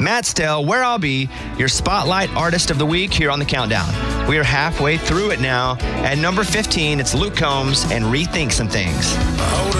Matt Stell, Where I'll Be, your Spotlight Artist of the Week here on the Countdown. We are halfway through it now. At number 15, it's Luke Combs and Rethink Some Things.